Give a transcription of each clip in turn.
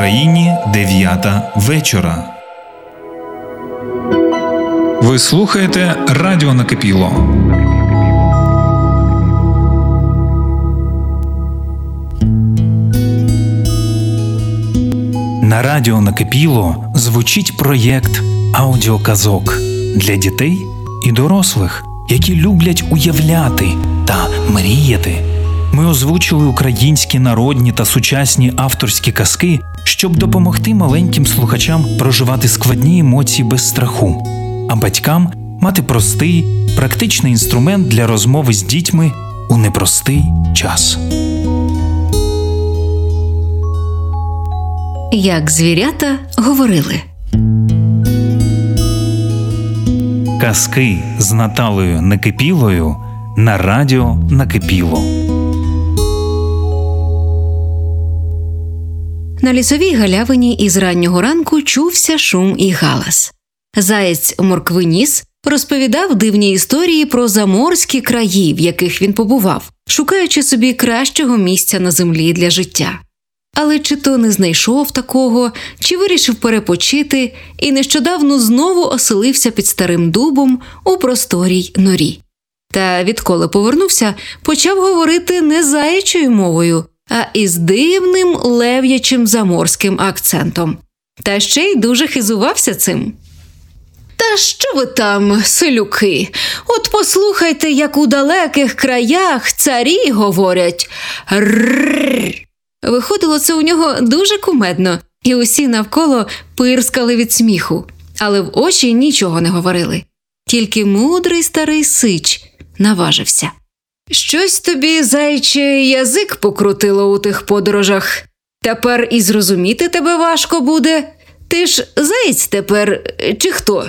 Україні 9 вечора. Ви слухаєте Радіо Накипіло. На Радіо Накипіло звучить проєкт аудіоказок для дітей і дорослих, які люблять уявляти та мріяти. Ми озвучили українські народні та сучасні авторські казки, щоб допомогти маленьким слухачам проживати складні емоції без страху, а батькам мати простий, практичний інструмент для розмови з дітьми у непростий час. Як звірята говорили. Казки з Наталею Накипілою на Радіо Накипіло. На лісовій галявині із раннього ранку чувся шум і галас. Заєць Морквиніс розповідав дивні історії про заморські краї, в яких він побував, шукаючи собі кращого місця на землі для життя. Але чи то не знайшов такого, чи вирішив перепочити і нещодавно знову оселився під старим дубом у просторій норі. Та відколи повернувся, почав говорити не заячою мовою, а із дивним лев'ячим заморським акцентом. Та ще й дуже хизувався цим. «Та що ви там, селюки? От послухайте, як у далеких краях царі говорять. Рррррр!» Виходило це у нього дуже кумедно, і усі навколо пирскали від сміху, але в очі нічого не говорили. Тільки мудрий старий сич наважився. «Щось тобі, зайче, язик покрутило у тих подорожах. Тепер і зрозуміти тебе важко буде. Ти ж заєць тепер, чи хто?»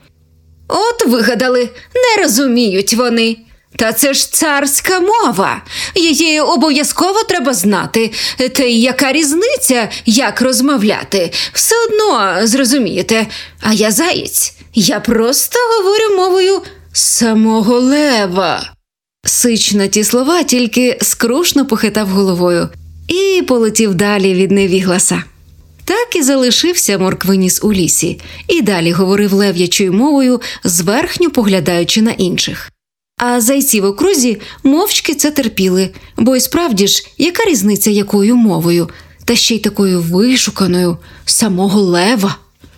«От вигадали, не розуміють вони. Та це ж царська мова. Її обов'язково треба знати. Та й яка різниця, як розмовляти? Все одно зрозумієте. А я заєць. Я просто говорю мовою самого лева». Сич на ті слова тільки скрушно похитав головою і полетів далі від невігласа. Так і залишився Морквиніс у лісі, і далі говорив лев'ячою мовою, зверхньо поглядаючи на інших. А зайці в окрузі мовчки це терпіли, бо і справді ж, яка різниця якою мовою, та ще й такою вишуканою, самого лева.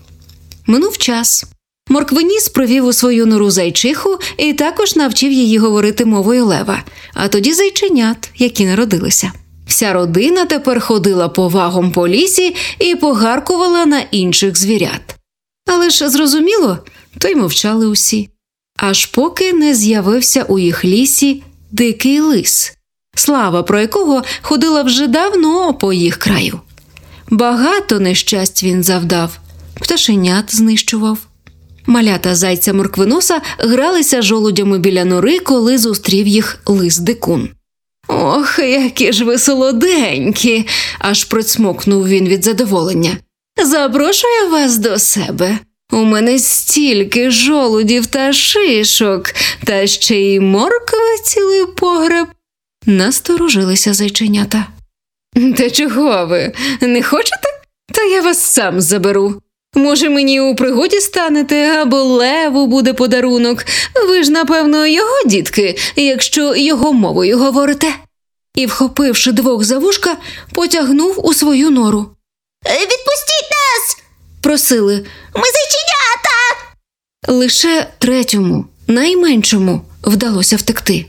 Минув час. Морквиніс провів у свою нору зайчиху і також навчив її говорити мовою лева, а тоді зайченят, які народилися. Вся родина тепер ходила повагом по лісі і погаркувала на інших звірят. Але ж, зрозуміло, то й мовчали усі. Аж поки не з'явився у їх лісі дикий лис, слава про якого ходила вже давно по їх краю. Багато нещасть він завдав, пташенят знищував. Малята зайця Морквиноса гралися жолудями біля нори, коли зустрів їх лис-дикун. «Ох, які ж ви солоденькі!» – аж процмокнув він від задоволення. «Запрошую вас до себе. У мене стільки жолудів та шишок, та ще й моркви цілий погреб». Насторожилися зайченята. «Та чого ви? Не хочете? Та я вас сам заберу. Може, мені у пригоді станете, або леву буде подарунок. Ви ж, напевно, його дітки, якщо його мовою говорите». І, вхопивши двох за вушка, потягнув у свою нору. «Відпустіть нас!» – просили. «Ми зайченята!» Лише третьому, найменшому, вдалося втекти.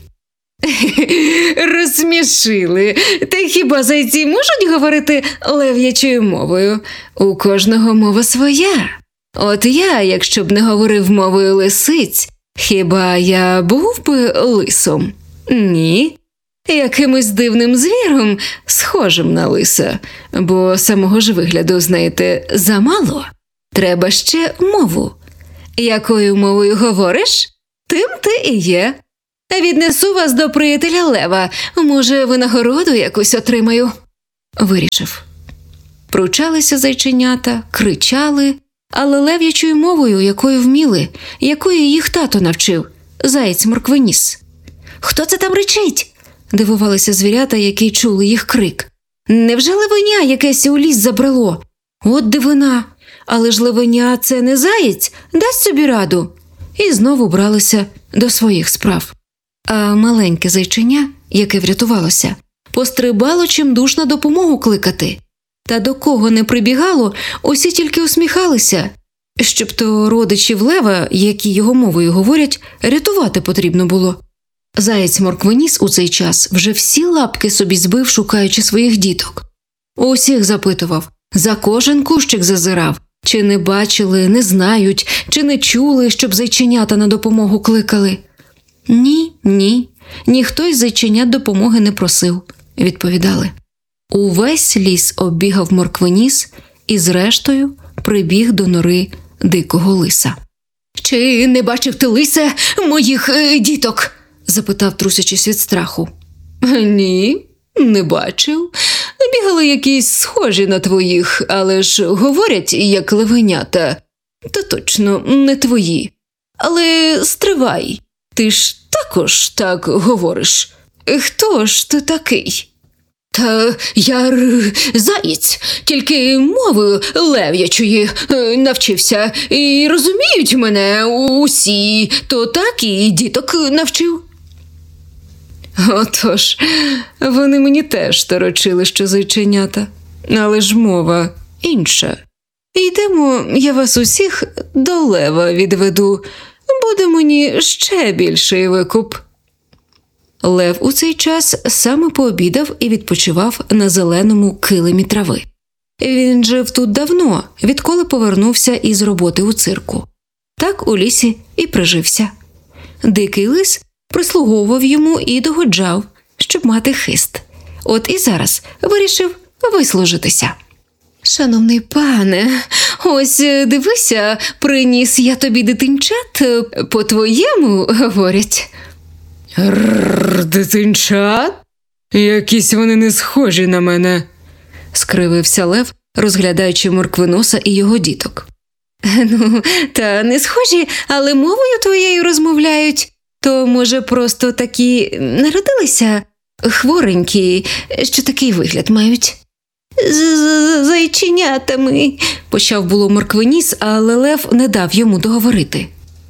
«Розсмішили. Та хіба зайці можуть говорити лев'ячою мовою? У кожного мова своя. От я, якщо б не говорив мовою лисиць, хіба я був би лисом? Ні. Якимось дивним звіром, схожим на лиса, бо самого ж вигляду, знаєте, замало. Треба ще мову. Якою мовою говориш, тим ти і є. Віднесу вас до приятеля лева, може, винагороду якусь отримаю». Вирішив. Пручалися зайченята, кричали, але лев'ячою мовою, якою вміли, якої їх тато навчив, заєць Морквиніс. «Хто це там ричить?» – дивувалися звірята, які чули їх крик. «Невже левеня якесь у ліс забрело? От дивина! Але ж левеня – це не заєць, дасть собі раду. І знову бралися до своїх справ. А маленьке зайченя, яке врятувалося, пострибало чимдуж на допомогу кликати. Та до кого не прибігало, усі тільки усміхалися. Щоб то родичів лева, які його мовою говорять, рятувати потрібно було. Заєць Морквоніс у цей час вже всі лапки собі збив, шукаючи своїх діток. Усіх запитував, за кожен кущик зазирав, чи не бачили, не знають, чи не чули, щоб зайченята на допомогу кликали. Ні, ніхто із зайченят допомоги не просив, відповідали. Увесь ліс оббігав Морквоніс і зрештою прибіг до нори дикого лиса. «Чи не бачив ти, лисе, моїх діток?» – запитав, трусячись від страху. «Ні, не бачив. Бігали якісь схожі на твоїх, але ж говорять, як левенята. Та точно не твої. Але стривай, ти ж також так говориш. Хто ж ти такий?» «Та я заєць, тільки мови лев'ячої навчився, і розуміють мене усі, то так і діток навчив». «Отож, вони мені теж торочили, що зайченята, але ж мова інша. Йдемо, я вас усіх до лева відведу, буде мені ще більший викуп». Лев у цей час саме пообідав і відпочивав на зеленому килимі трави. Він жив тут давно, відколи повернувся із роботи у цирку. Так у лісі і прижився. Дикий лис прислуговував йому і догоджав, щоб мати хист. От і зараз вирішив вислужитися. «Шановний пане, ось дивися, приніс я тобі дитинчат, по-твоєму говорять». «Дитинчат? Якісь вони не схожі на мене», – скривився лев, розглядаючи Морквоноса і його діток. «Ну, та не схожі, але мовою твоєю розмовляють. То, може, просто такі народилися хворенькі, що такий вигляд мають?» «З зайченятами», – почав було Морквоніс, але лев не дав йому договорити.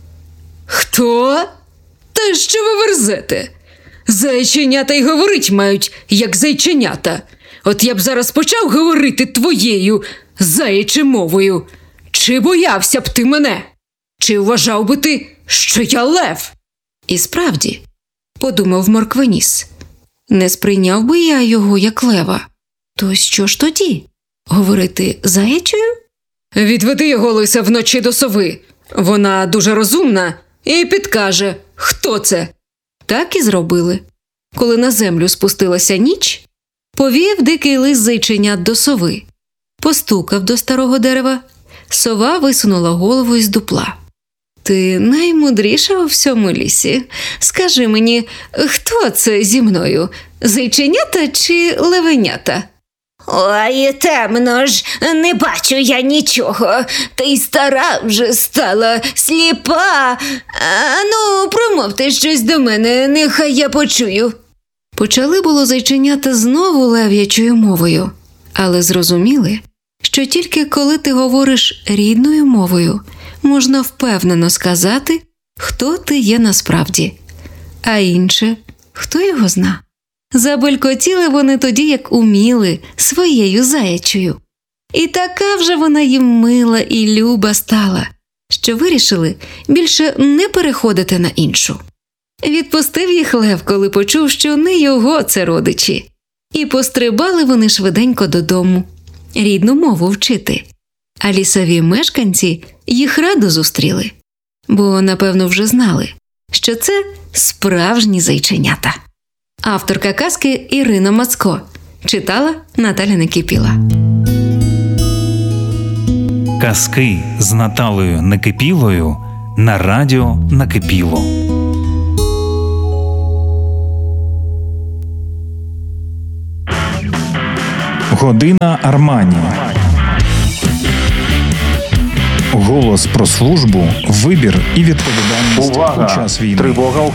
«Хто? Та що ви верзете? Зайченята й говорить мають, як зайченята. От я б зараз почав говорити твоєю заячою мовою. Чи боявся б ти мене? Чи вважав би ти, що я лев?» І справді, подумав Морквоніс, не сприйняв би я його як лева. То що ж тоді? Говорити заячою? «Відведи його, лиса, вночі до сови. Вона дуже розумна і підкаже, хто це». Так і зробили. Коли на землю спустилася ніч, повів дикий лис зайченят до сови. Постукав до старого дерева. Сова висунула голову із дупла. «Ти наймудріша у всьому лісі. Скажи мені, хто це зі мною? Зайченята чи левенята?» «Ой, темно ж, не бачу я нічого, та й стара вже стала, сліпа. Ну, промовте щось до мене, нехай я почую». Почали було зайченята знову лев'ячою мовою, але зрозуміли, що тільки коли ти говориш рідною мовою, можна впевнено сказати, хто ти є насправді. А інше, хто його зна. Забелькотіли вони тоді, як уміли, своєю заячою. І така вже вона їм мила і люба стала, що вирішили більше не переходити на іншу. Відпустив їх лев, коли почув, що не його це родичі. І пострибали вони швиденько додому, рідну мову вчити. А лісові мешканці їх радо зустріли, бо, напевно, вже знали, що це справжні зайченята. Авторка казки Ірина Мацко. Читала Наталя Некипіла. Казки з Наталею Некипілою на радіо Накипіло. Година Армані. Голос про службу, вибір і відповідальність у час війни. Тривога.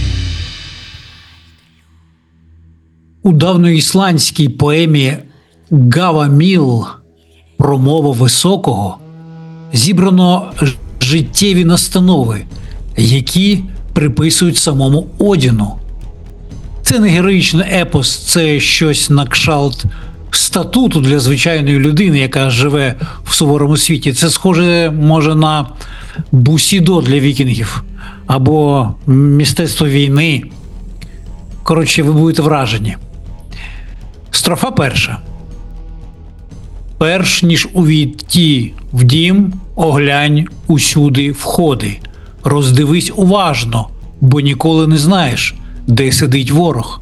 У давньоісландській поемі Гаваміл, промова високого, зібрано життєві настанови, які приписують самому Одіну. Це не героїчний епос, це щось на кшталт статуту для звичайної людини, яка живе в суворому світі. Це схоже, може, на бусідо для вікінгів або мистецтво війни. Коротше, ви будете вражені. Строфа перша. Перш ніж увійти в дім, оглянь усюди входи. Роздивись уважно, бо ніколи не знаєш, де сидить ворог.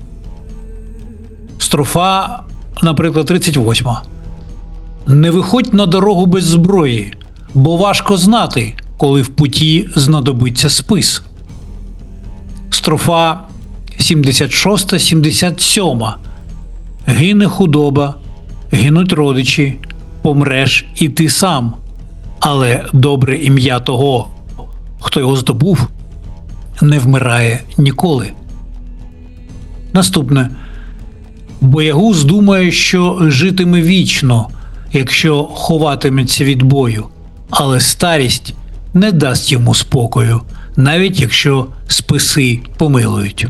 Строфа, наприклад, 38. Не виходь на дорогу без зброї, бо важко знати, коли в путі знадобиться спис. Строфа 76-77. Гине худоба, гинуть родичі, помреш і ти сам, але добре ім'я того, хто його здобув, не вмирає ніколи. Наступне. Боягуз думає, що житиме вічно, якщо ховатиметься від бою, але старість не дасть йому спокою, навіть якщо списи помилують.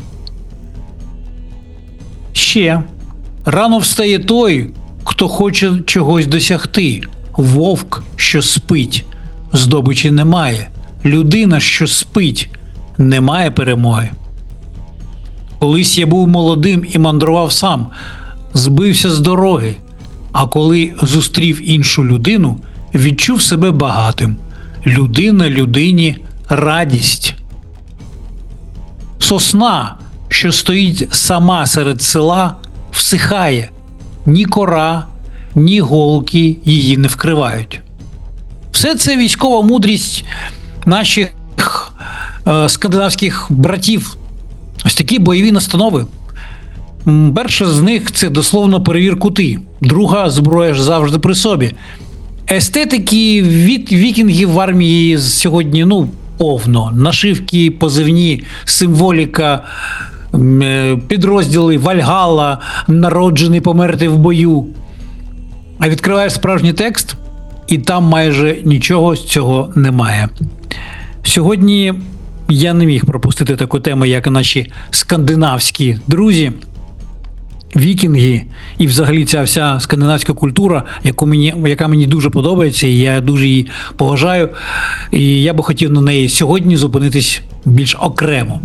Ще. Рано встає той, хто хоче чогось досягти. Вовк, що спить, здобичі немає. Людина, що спить, не має перемоги. Колись я був молодим і мандрував сам, збився з дороги, а коли зустрів іншу людину, відчув себе багатим. Людина людині – радість. Сосна, що стоїть сама серед села, всихає. Ні кора, ні голки її не вкривають. Все це військова мудрість наших скандинавських братів. Ось такі бойові настанови. Перша з них – це дословно перевір кути. Друга – зброя ж завжди при собі. Естетики вікінгів в армії сьогодні, повно. Нашивки, позивні, символіка, підрозділи, Вальгалла, народжений померти в бою. А відкриваєш справжній текст, і там майже нічого з цього немає. Сьогодні я не міг пропустити таку тему, як наші скандинавські друзі, вікінги і взагалі ця вся скандинавська культура, яка мені дуже подобається, і я дуже її поважаю. І я би хотів на неї сьогодні зупинитись більш окремо.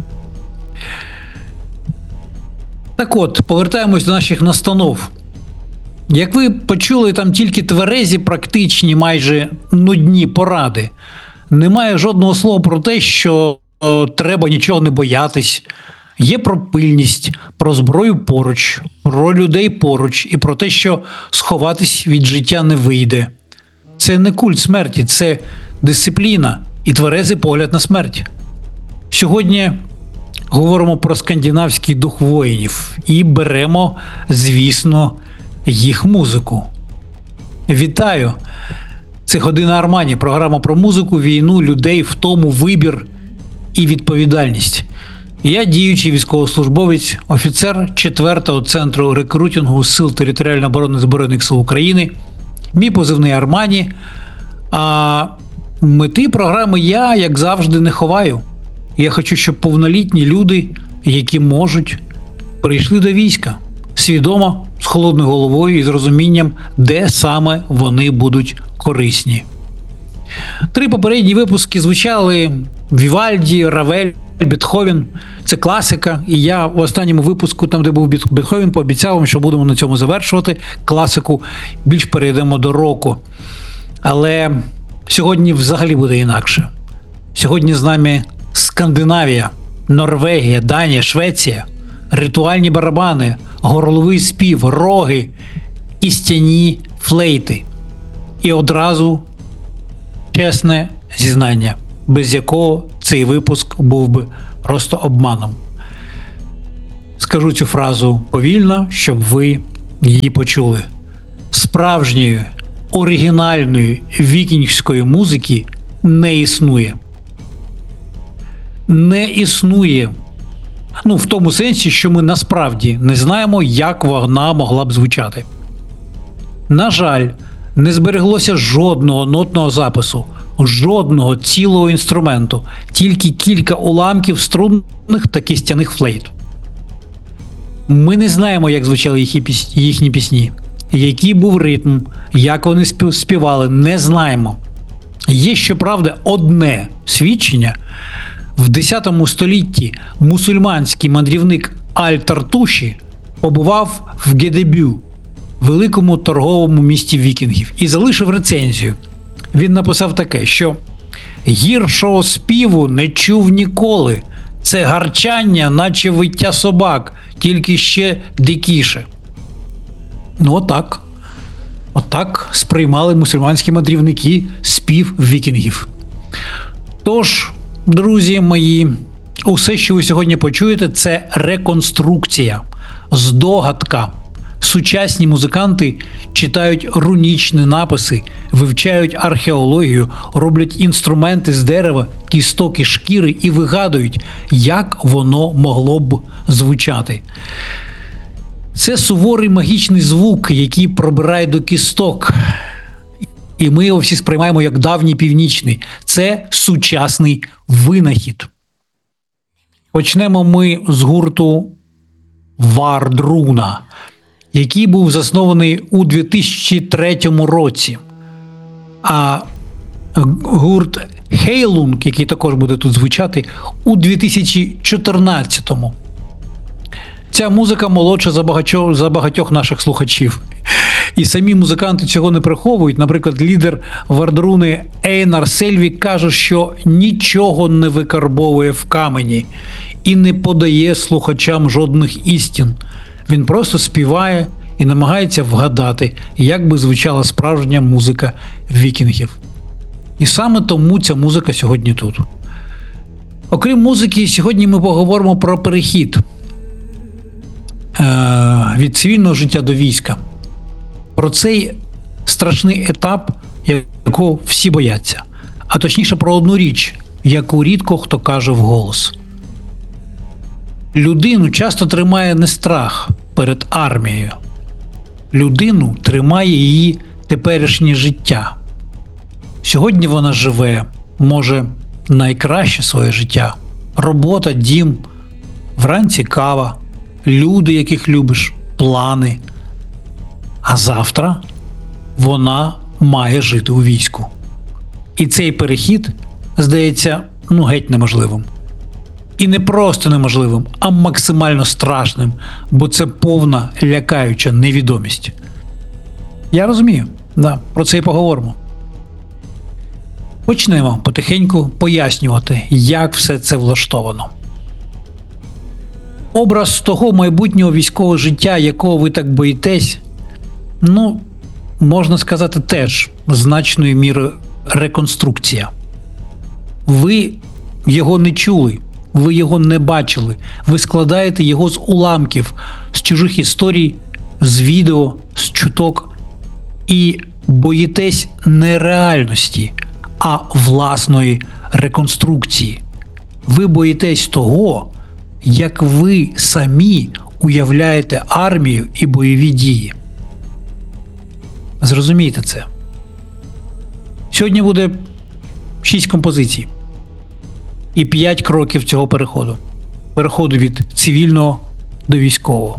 Так от, повертаємось до наших настанов. Як ви почули, там тільки тверезі, практичні, майже нудні поради. Немає жодного слова про те, що треба нічого не боятись. Є про пильність, про зброю поруч, про людей поруч і про те, що сховатись від життя не вийде. Це не культ смерті, це дисципліна і тверезий погляд на смерть. Сьогодні говоримо про скандинавський дух воїнів і беремо, звісно, їх музику. Вітаю! Це «Година Армані», програма про музику, війну, людей, втому, вибір і відповідальність. Я діючий військовослужбовець, офіцер 4-го центру рекрутингу Сил територіальної оборони Збройних сил України. Мій позивний Армані. А мети програми я, як завжди, не ховаю. Я хочу, щоб повнолітні люди, які можуть, прийшли до війська. Свідомо, з холодною головою і з розумінням, де саме вони будуть корисні. 3 попередні випуски звучали Вівальді, Равель, Бетховен. Це класика. І я в останньому випуску, там де був Бетховен, пообіцяв вам, що будемо на цьому завершувати класику. Більш перейдемо до року. Але сьогодні взагалі буде інакше. Сьогодні з нами Скандинавія, Норвегія, Данія, Швеція. Ритуальні барабани, горловий спів, роги і стяні флейти. І одразу чесне зізнання, без якого цей випуск був би просто обманом. Скажу цю фразу повільно, щоб ви її почули. Справжньої, оригінальної вікінгської музики не існує. Не існує. В тому сенсі, що ми насправді не знаємо, як вона могла б звучати. На жаль, не збереглося жодного нотного запису, жодного цілого інструменту, тільки кілька уламків струнних та кістяних флейт. Ми не знаємо, як звучали їхні пісні, який був ритм, як вони співали, не знаємо. Є, щоправда, одне свідчення. В X столітті мусульманський мандрівник Аль-Тартуші побував в Гедебю, великому торговому місті вікінгів, і залишив рецензію. Він написав таке, що «Гіршого співу не чув ніколи. Це гарчання, наче виття собак, тільки ще дикіше». Ну отак. Отак сприймали мусульманські мандрівники спів вікінгів. Тож, друзі мої, усе, що ви сьогодні почуєте, це реконструкція, здогадка. Сучасні музиканти читають рунічні написи, вивчають археологію, роблять інструменти з дерева, кісток і шкіри і вигадують, як воно могло б звучати. Це суворий магічний звук, який пробирає до кісток. І ми його всі сприймаємо як давній північний. Це сучасний винахід. Почнемо ми з гурту Вардруна, який був заснований у 2003 році. А гурт Хейлунг, який також буде тут звучати, у 2014-му. Ця музика молодша за багатьох наших слухачів. І самі музиканти цього не приховують. Наприклад, лідер Вардруни Ейнар Сельвік каже, що нічого не викарбовує в камені і не подає слухачам жодних істин. Він просто співає і намагається вгадати, як би звучала справжня музика вікінгів. І саме тому ця музика сьогодні тут. Окрім музики, сьогодні ми поговоримо про перехід від цивільного життя до війська. Про цей страшний етап, якого всі бояться. А точніше про одну річ, яку рідко хто каже вголос. Людину часто тримає не страх перед армією. Людину тримає її теперішнє життя. Сьогодні вона живе, може, найкраще своє життя. Робота, дім, вранці кава, люди, яких любиш, плани. А завтра вона має жити у війську. І цей перехід здається, геть неможливим. І не просто неможливим, а максимально страшним, бо це повна лякаюча невідомість. Я розумію, про це і поговоримо. Почнемо потихеньку пояснювати, як все це влаштовано. Образ того майбутнього військового життя, якого ви так боїтесь, можна сказати, теж значною мірою реконструкція. Ви його не чули, ви його не бачили, ви складаєте його з уламків, з чужих історій, з відео, з чуток і боїтесь не реальності, а власної реконструкції. Ви боїтесь того, як ви самі уявляєте армію і бойові дії. Зрозумійте це. Сьогодні буде 6 композицій і 5 кроків цього переходу. Переходу від цивільного до військового.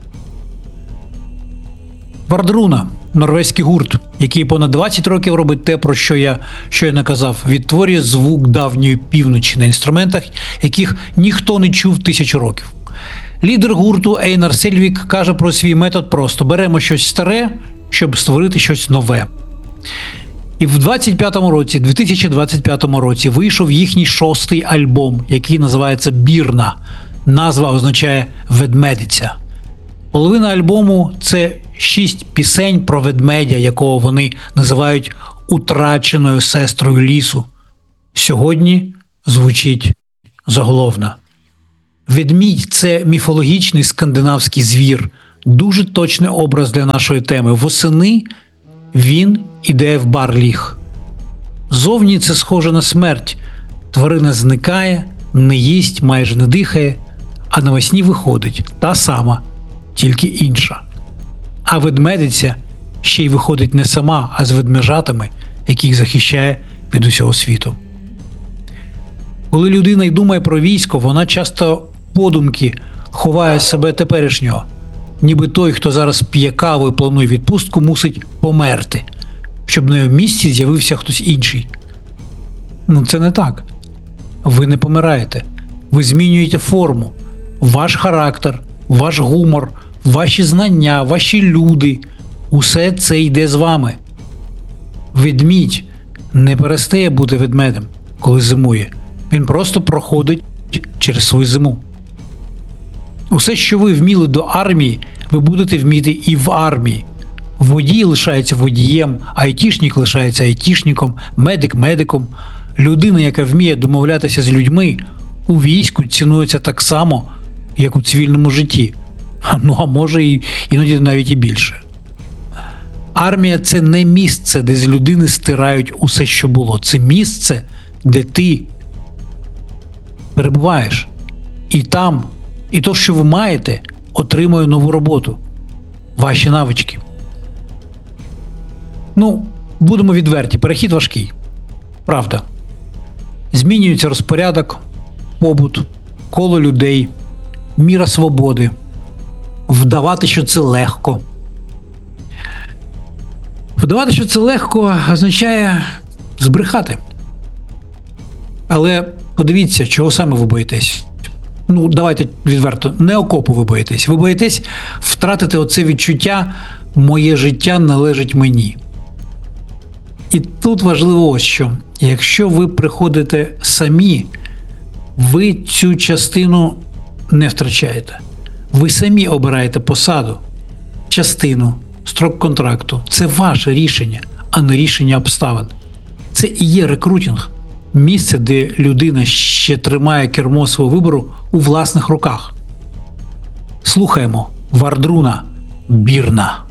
Вардруна – норвезький гурт, який понад 20 років робить те, про що я щойно казав. Відтворює звук давньої півночі на інструментах, яких ніхто не чув 1000 років. Лідер гурту Ейнар Сельвік каже про свій метод просто: беремо щось старе, щоб створити щось нове. І в 2025 році вийшов їхній 6-й альбом, який називається «Бірна». Назва означає «ведмедиця». Половина альбому – це 6 пісень про ведмедя, якого вони називають утраченою сестрою лісу. Сьогодні звучить заголовна. Ведмідь – це міфологічний скандинавський звір, дуже точний образ для нашої теми. Восени він іде в бар-ліг. Зовні це схоже на смерть. Тварина зникає, не їсть, майже не дихає, а навесні виходить та сама, тільки інша. А ведмедиця ще й виходить не сама, а з ведмежатами, яких захищає від усього світу. Коли людина й думає про військо, вона часто подумки ховає себе теперішнього, ніби той, хто зараз п'є каву і планує відпустку, мусить померти, щоб на його місці з'явився хтось інший. Це не так. Ви не помираєте. Ви змінюєте форму. Ваш характер, ваш гумор, ваші знання, ваші люди – усе це йде з вами. Ведмідь не перестає бути ведмедем, коли зимує. Він просто проходить через свою зиму. Усе, що ви вміли до армії, ви будете вміти і в армії. Водій лишається водієм, айтішник лишається айтішником, медик – медиком. Людина, яка вміє домовлятися з людьми, у війську цінується так само, як у цивільному житті. А може і іноді навіть і більше. Армія – це не місце, де з людини стирають усе, що було. Це місце, де ти перебуваєш. І там, і то, що ви маєте, отримує нову роботу. Ваші навички. Будемо відверті, перехід важкий. Правда. Змінюється розпорядок, побут, коло людей, міра свободи. Вдавати, що це легко. Вдавати, що це легко, означає збрехати. Але подивіться, чого саме ви боїтесь. Давайте відверто, не окопу ви боїтесь. Ви боїтесь втратити оце відчуття «моє життя належить мені». І тут важливо ось що. Якщо ви приходите самі, ви цю частину не втрачаєте. Ви самі обираєте посаду, частину, строк контракту. Це ваше рішення, а не рішення обставин. Це і є рекрутинг. Місце, де людина ще тримає кермо свого вибору у власних руках. Слухаємо Вардруна Бірна.